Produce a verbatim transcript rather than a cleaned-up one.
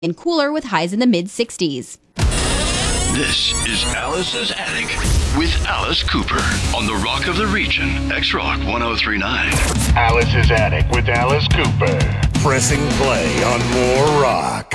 and cooler with highs in the mid sixties. This is Alice's Attic with Alice Cooper on the Rock of the Region, X-Rock one oh three point nine. Alice's Attic with Alice Cooper. Pressing play on more rock.